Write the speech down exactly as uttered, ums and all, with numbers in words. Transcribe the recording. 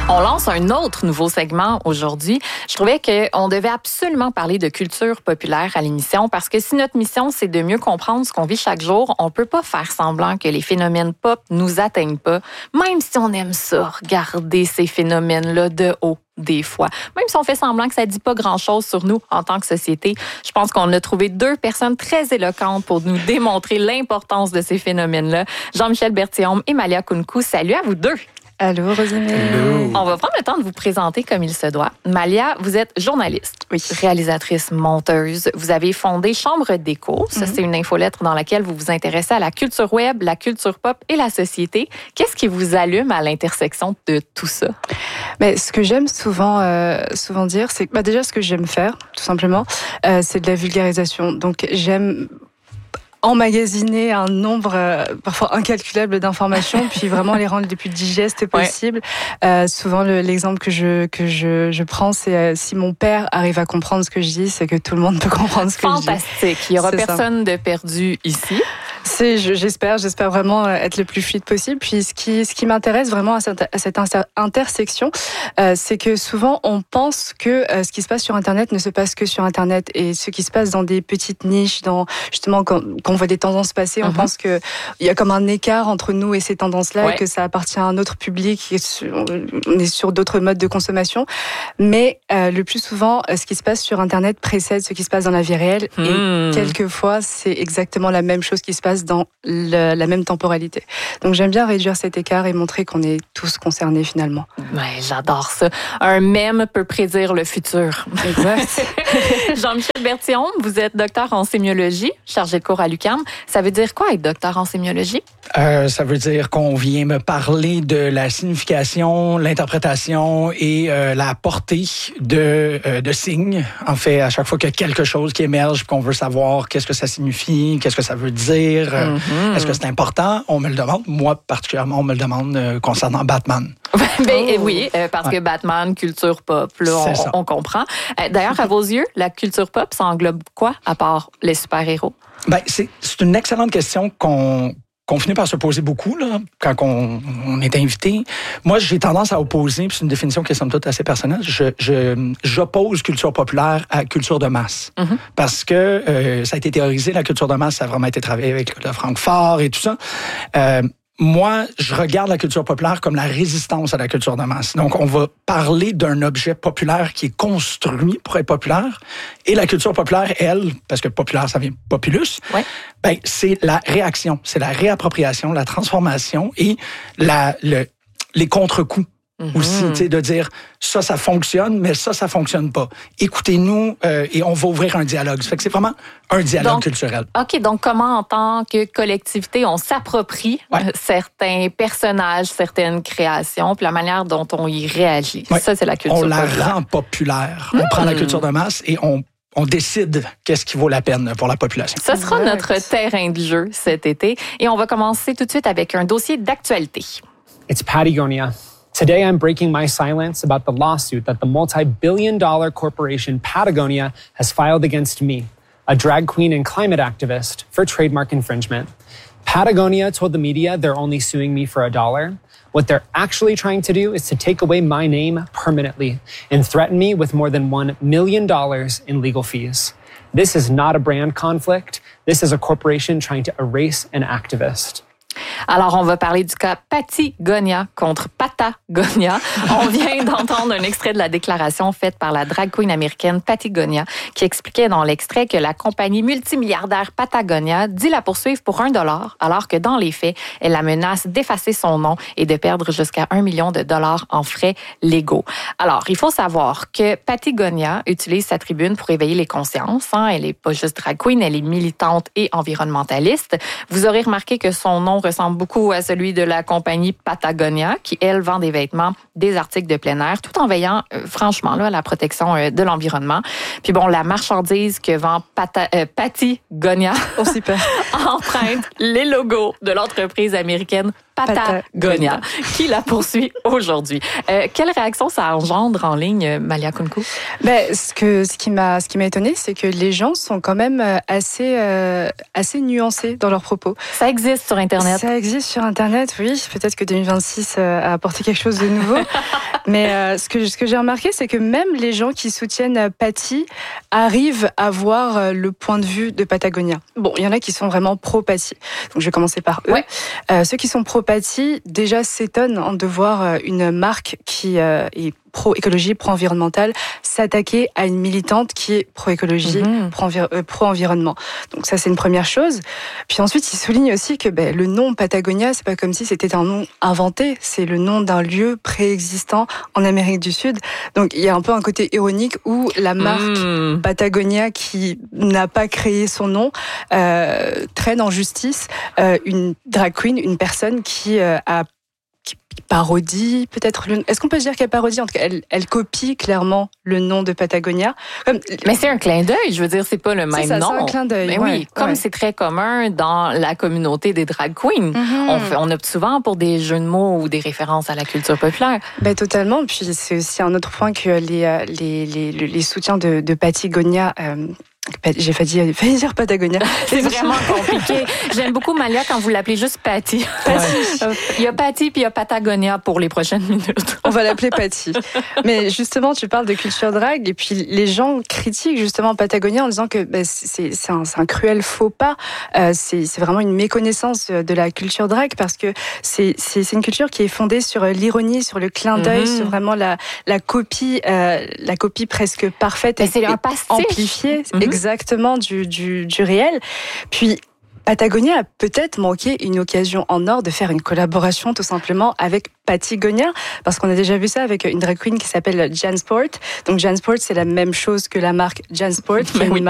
On lance un autre nouveau segment aujourd'hui. Je trouvais qu'on devait absolument parler de culture populaire à l'émission parce que si notre mission, c'est de mieux comprendre ce qu'on vit chaque jour, on peut pas faire semblant que les phénomènes pop nous atteignent pas, même si on aime ça, regarder ces phénomènes-là de haut. Des fois. Même si on fait semblant que ça dit pas grand-chose sur nous en tant que société, je pense qu'on a trouvé deux personnes très éloquentes pour nous démontrer l'importance de ces phénomènes-là. Jean-Michel Berthiaume et Malia Kounkou. Salut à vous deux! Allô, Rosemary. Hello. On va prendre le temps de vous présenter comme il se doit. Malia, vous êtes journaliste, Oui. réalisatrice, monteuse. Vous avez fondé Chambre d'écho. Ça, Mm-hmm. c'est une infolettre dans laquelle vous vous intéressez à la culture web, la culture pop et la société. Qu'est-ce qui vous allume à l'intersection de tout ça? Mais ce que j'aime souvent, euh, souvent dire, c'est que bah, déjà ce que j'aime faire, tout simplement, euh, c'est de la vulgarisation. Donc j'aime emmagasiner un nombre euh, parfois incalculable d'informations, puis vraiment les rendre les plus digestes possibles. Ouais. Euh, souvent, le, l'exemple que je que je, je prends, c'est euh, si mon père arrive à comprendre ce que je dis, c'est que tout le monde peut comprendre ce que Fantastique. je dis. Fantastique. Il n'y aura c'est personne ça. de perdu ici. C'est, j'espère, j'espère vraiment être le plus fluide possible. Puis ce qui, ce qui m'intéresse vraiment à cette, à cette intersection, euh, c'est que souvent on pense que euh, ce qui se passe sur Internet ne se passe que sur Internet, et ce qui se passe dans des petites niches, dans justement quand, quand on voit des tendances passer, on uh-huh. pense que il y a comme un écart entre nous et ces tendances-là, ouais. et que ça appartient à un autre public. Et on est sur d'autres modes de consommation, mais euh, le plus souvent, ce qui se passe sur Internet précède ce qui se passe dans la vie réelle, mmh. et quelquefois c'est exactement la même chose qui se passe dans le, la même temporalité. Donc j'aime bien réduire cet écart et montrer qu'on est tous concernés finalement. Ouais, j'adore ça. Un mème peut prédire le futur. Exact. Jean-Michel Berthiaume, vous êtes docteur en sémiologie, chargé de cours à l'U Q A M. Ça veut dire quoi être docteur en sémiologie? Euh, ça veut dire qu'on vient me parler de la signification, l'interprétation et euh, la portée de, euh, de signes. En fait, à chaque fois qu'il y a quelque chose qui émerge, qu'on veut savoir qu'est-ce que ça signifie, qu'est-ce que ça veut dire, mm-hmm. est-ce que c'est important, on me le demande. Moi, particulièrement, on me le demande euh, concernant Batman. ben, oh. Oui, euh, parce ouais. que Batman, culture pop, là, on, on comprend. Euh, d'ailleurs, à vos yeux, la culture pop, ça englobe quoi, à part les super-héros? Ben, c'est, c'est une excellente question qu'on... qu'on finit par se poser beaucoup là, quand on, on est invité. Moi, j'ai tendance à opposer, puis c'est une définition qui est somme toute assez personnelle, je, je, j'oppose culture populaire à culture de masse. Mm-hmm. Parce que euh, ça a été théorisé, la culture de masse, ça a vraiment été travaillé avec le Francfort et tout ça. Euh, Moi, je regarde la culture populaire comme la résistance à la culture de masse. Donc, on va parler d'un objet populaire qui est construit pour être populaire. Et la culture populaire, elle, parce que populaire, ça vient populus, ouais. ben, c'est la réaction, c'est la réappropriation, la transformation et la, le, les contre-coups. Mm-hmm. Aussi, tu sais, de dire ça, ça fonctionne, mais ça, ça fonctionne pas. Écoutez-nous euh, et on va ouvrir un dialogue. Ça fait que c'est vraiment un dialogue donc, culturel. OK, donc comment en tant que collectivité, on s'approprie ouais. euh, certains personnages, certaines créations, puis la manière dont on y réagit. Ouais. Ça, c'est la culture On la populaire. rend populaire. Mm. On prend la culture de masse et on On décide qu'est-ce qui vaut la peine pour la population. Ce sera exact. notre terrain de jeu cet été. Et on va commencer tout de suite avec un dossier d'actualité. It's Patagonia. Today, I'm breaking my silence about the lawsuit that the multi-billion dollar corporation Patagonia has filed against me, a drag queen and climate activist, for trademark infringement. Patagonia told the media they're only suing me for a dollar. What they're actually trying to do is to take away my name permanently and threaten me with more than one million dollars in legal fees. This is not a brand conflict. This is a corporation trying to erase an activist. Alors, on va parler du cas Patagonia contre Patagonia. On vient d'entendre un extrait de la déclaration faite par la drag queen américaine Patagonia qui expliquait dans l'extrait que la compagnie multimilliardaire Patagonia dit la poursuivre pour un dollar, alors que dans les faits, elle la menace d'effacer son nom et de perdre jusqu'à un million de dollars en frais légaux. Alors, il faut savoir que Patagonia utilise sa tribune pour éveiller les consciences. Hein. Elle n'est pas juste drag queen, elle est militante et environnementaliste. Vous aurez remarqué que son nom ressemble beaucoup à celui de la compagnie Patagonia, qui, elle, vend des vêtements, des articles de plein air, tout en veillant, euh, franchement, là, à la protection euh, de l'environnement. Puis bon, la marchandise que vend Pata, euh, Patagonia oh, super. emprunte les logos de l'entreprise américaine Patagonia, qui la poursuit aujourd'hui. Euh, quelle réaction ça engendre en ligne, Malia Kounkou? Ben, ce que ce qui m'a ce qui m'a étonné, c'est que les gens sont quand même assez euh, assez nuancés dans leurs propos. Ça existe sur Internet. Ça existe sur Internet, oui. Peut-être que deux mille vingt-six a apporté quelque chose de nouveau. Mais euh, ce que ce que j'ai remarqué, c'est que même les gens qui soutiennent Patty arrivent à voir le point de vue de Patagonia. Bon, il y en a qui sont vraiment pro-Patty. Donc je vais commencer par eux. Ouais. Euh, ceux qui sont pro-Patty déjà s'étonnent de voir une marque qui euh, est pro-écologie, pro-environnementale, s'attaquer à une militante qui est pro-écologie, mmh. pro-environnement. Donc ça, c'est une première chose. Puis ensuite, il souligne aussi que ben, le nom Patagonia, c'est pas comme si c'était un nom inventé, c'est le nom d'un lieu préexistant en Amérique du Sud. Donc il y a un peu un côté ironique où la marque mmh. Patagonia, qui n'a pas créé son nom, euh, traîne en justice euh, une drag queen, une personne qui euh, a parodie, peut-être. Le... Est-ce qu'on peut dire qu'elle parodie? En tout cas, elle, elle copie clairement le nom de Patagonia. Comme... Mais c'est un clin d'œil. Je veux dire, c'est pas le même ça, nom. C'est un clin d'œil. Mais ouais, oui, comme ouais. c'est très commun dans la communauté des drag queens, mm-hmm. on, fait, on opte souvent pour des jeux de mots ou des références à la culture populaire. Ben totalement. Puis c'est aussi un autre point que les les les, les soutiens de, de Patagonia. Euh, J'ai failli, failli dire Patagonia. C'est vraiment compliqué. J'aime beaucoup Malia quand vous l'appelez juste Patty. Ouais. Il y a Patty puis il y a Patagonia pour les prochaines minutes. On va l'appeler Patty. Mais justement, tu parles de culture drag et puis les gens critiquent justement Patagonia en disant que ben, c'est, c'est, un, c'est un cruel faux pas. Euh, c'est, c'est vraiment une méconnaissance de la culture drag parce que c'est, c'est, c'est une culture qui est fondée sur l'ironie, sur le clin d'œil, mm-hmm. sur vraiment la, la copie, euh, la copie presque parfaite. Mais et, c'est un pastiche. Amplifiée. Mm-hmm. Exactement du, du, du réel. Puis Patagonia a peut-être manqué une occasion en or de faire une collaboration tout simplement avec Patagonia, parce qu'on a déjà vu ça avec une drag queen qui s'appelle Jansport. Donc Jansport, c'est la même chose que la marque Jansport, qui est une